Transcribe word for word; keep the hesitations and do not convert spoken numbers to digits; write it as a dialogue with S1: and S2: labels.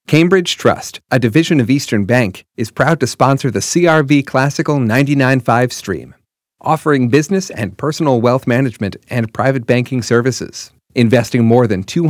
S1: Cambridge Trust, a division of Eastern Bank, is proud to sponsor the C R V Classical ninety-nine point five stream, offering business and personal wealth management and private banking services. Investing more than two